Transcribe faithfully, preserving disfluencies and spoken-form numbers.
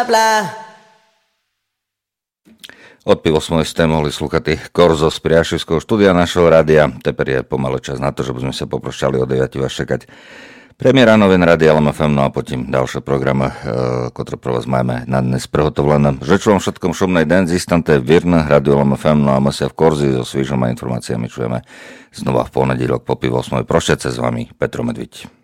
Od pol osmej ste mohli slúchať Korzo z Priašivského štúdia našho rádia. Teper je pomalu čas na to, že by sme sa poprošali o deviatej vás čakať premiéra novin Rádia L M F M, no a potom ďalšie programy, ktoré pre vás máme na dnes prehotovlené. Žeču vám všetkom šumnej den, zistante Virna, Rádio L M F M, no a my sa v Korzi so svýžoma informáciami čujeme znova v ponedílok po pol osmej. Prošťať sa s vami Petro Medviť.